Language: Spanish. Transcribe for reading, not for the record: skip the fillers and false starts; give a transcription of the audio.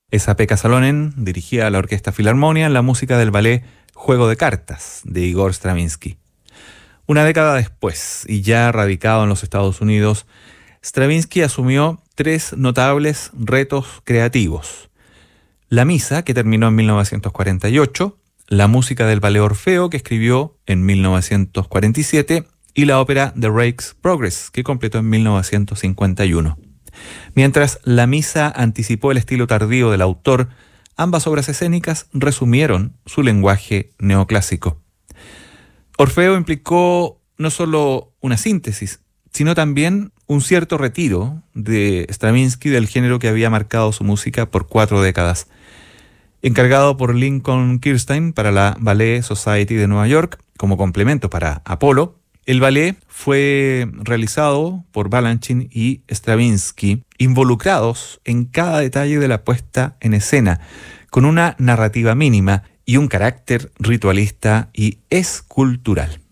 Esa-Pekka Salonen dirigía la Orquesta Filarmonia en la música del ballet Juego de Cartas de Igor Stravinsky. Una década después, y ya radicado en los Estados Unidos, Stravinsky asumió 3 notables retos creativos. La Misa, que terminó en 1948, la música del ballet Orfeo, que escribió en 1947, y la ópera The Rake's Progress, que completó en 1951. Mientras La Misa anticipó el estilo tardío del autor, ambas obras escénicas resumieron su lenguaje neoclásico. Orfeo implicó no solo una síntesis, sino también un cierto retiro de Stravinsky del género que había marcado su música por 4 décadas. Encargado por Lincoln Kirstein para la Ballet Society de Nueva York como complemento para Apollo, el ballet fue realizado por Balanchine y Stravinsky, involucrados en cada detalle de la puesta en escena, con una narrativa mínima y un carácter ritualista y escultural.